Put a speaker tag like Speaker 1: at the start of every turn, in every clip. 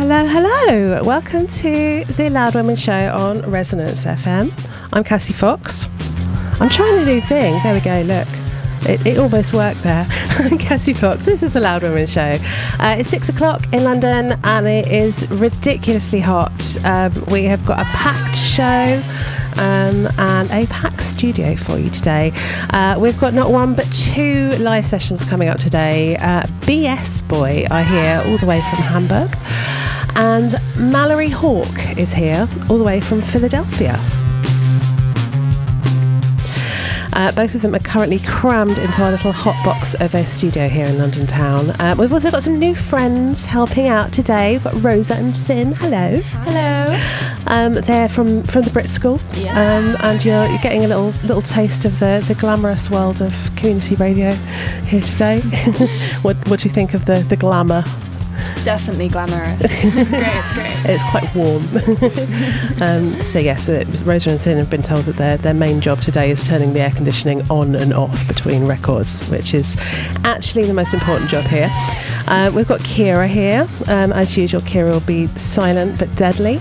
Speaker 1: Hello, hello. Welcome to the Loud Women Show on Resonance FM. I'm Cassie Fox. I'm trying a new thing. There we go, look. It almost worked there. Cassie Fox, this is the Loud Women Show. It's 6 o'clock in London and it is ridiculously hot. We have got a packed show and a packed studio for you today. We've got not one but two live sessions coming up today. BS Boy are here all the way from Hamburg, and Mallory Hawk is here all the way from Philadelphia. Both of them are currently crammed into our little hot box of a studio here in London town. We've also got some new friends helping out today. We've got Rosa and Sin. Hello.
Speaker 2: Hello.
Speaker 1: They're from the Brit School.
Speaker 2: Yes.
Speaker 1: And you're getting a little taste of the glamorous world of community radio here today. What do you think of the glamour?
Speaker 2: It's definitely glamorous. It's great.
Speaker 1: It's quite warm. So Rosa and Sin have been told that their main job today is turning the air conditioning on and off between records, which is actually the most important job here. We've got Kira here. As usual, Kira will be silent but deadly.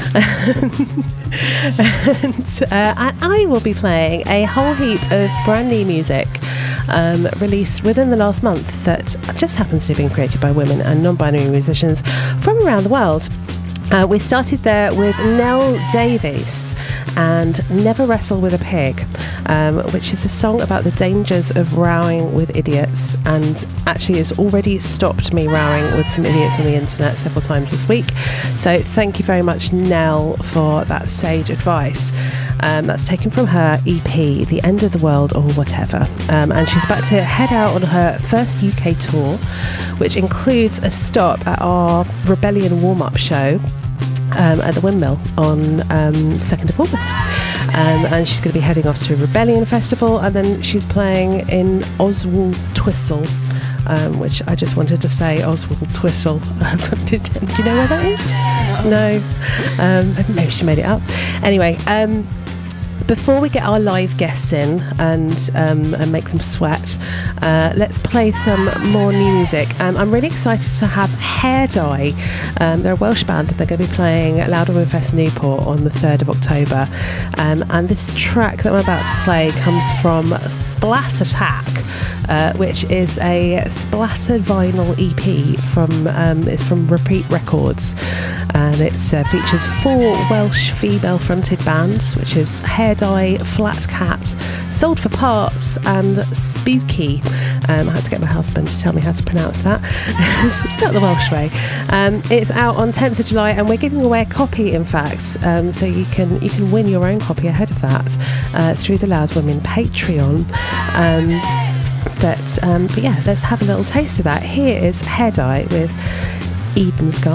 Speaker 1: And I will be playing a whole heap of brand new music released within the last month that just happens to have been created by women and non-binary musicians from around the world. We started there with Nell Davies and Never Wrestle with a Pig, which is a song about the dangers of rowing with idiots, and actually has already stopped me rowing with some idiots on the internet several times this week. So thank you very much, Nell, for that sage advice. That's taken from her EP, The End of the World or Whatever. And she's about to head out on her first UK tour, which includes a stop at our Rebellion warm-up show at the Windmill on 2nd of August. And she's going to be heading off to a Rebellion Festival, and then she's playing in Oswald Twistle, which I just wanted to say, Oswald Twistle. Do you know where that is? No. Maybe she made it up. Anyway, before we get our live guests in and make them sweat, let's play some more new music. I'm really excited to have Hair Dye. They're a Welsh band. They're going to be playing at Loud Women Fest Newport on the 3rd of October. And this track that I'm about to play comes from Splat Attack, which is a splattered vinyl EP it's from Repeat Records. And it features 4 Welsh female-fronted bands, which is Hair Dye, Flat Cat, Sold for Parts, and Spooky. I had to get my husband to tell me how to pronounce that. It's spelled the Welsh way. It's out on 10th of July, and we're giving away a copy, in fact, so you can win your own copy ahead of that through the Loud Women Patreon. But yeah, let's have a little taste of that. Here is Hair Dye with Eden's Garden.